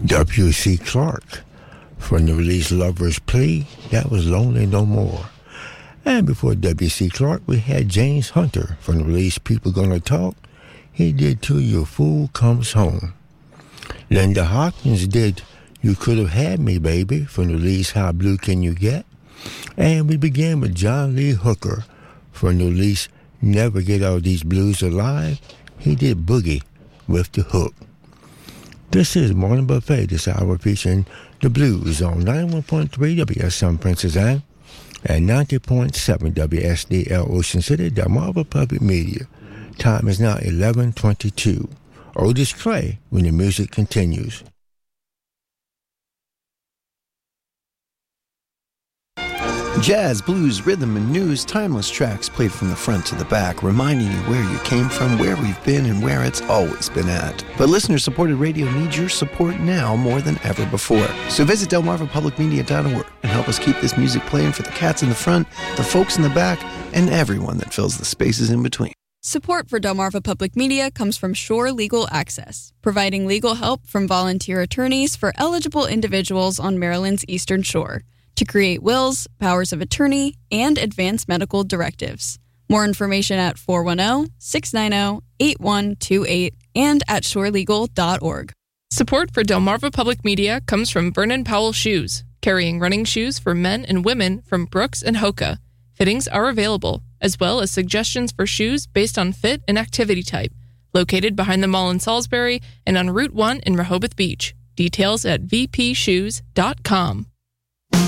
W.C. Clark. From the release Lover's Plea, that was Lonely No More. And before W.C. Clark, we had James Hunter from the release People Gonna Talk. He did Till Your Fool Comes Home. Linda Hawkins did You Could Have Had Me, Baby, from the release How Blue Can You Get? And we began with John Lee Hooker from the release Never Get All These Blues Alive. He did Boogie with the Hook. This is Morning Buffet this hour featuring the blues on 91.3 WSM Princess Anne and 90.7 WSDL Ocean City, Delmarva Public Media. Time is now 11:22. Otis Clay when the music continues. Jazz, blues, rhythm, and news, timeless tracks played from the front to the back, reminding you where you came from, where we've been, and where it's always been at. But listener-supported radio needs your support now more than ever before. So visit delmarvapublicmedia.org and help us keep this music playing for the cats in the front, the folks in the back, and everyone that fills the spaces in between. Support for Delmarva Public Media comes from Shore Legal Access, providing legal help from volunteer attorneys for eligible individuals on Maryland's Eastern Shore to create wills, powers of attorney, and advance medical directives. More information at 410-690-8128 and at shorelegal.org. Support for Delmarva Public Media comes from Vernon Powell Shoes, carrying running shoes for men and women from Brooks and Hoka. Fittings are available, as well as suggestions for shoes based on fit and activity type. Located behind the mall in Salisbury and on Route 1 in Rehoboth Beach. Details at vpshoes.com.